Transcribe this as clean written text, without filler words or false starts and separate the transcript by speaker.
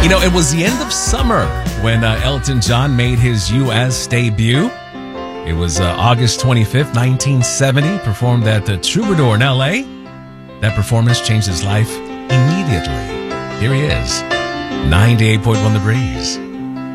Speaker 1: You know, it was the end of summer when Elton John made his U.S. debut. It was August 25th, 1970, performed at the Troubadour in L.A. That performance changed his life immediately. Here he is, 98.1 The Breeze.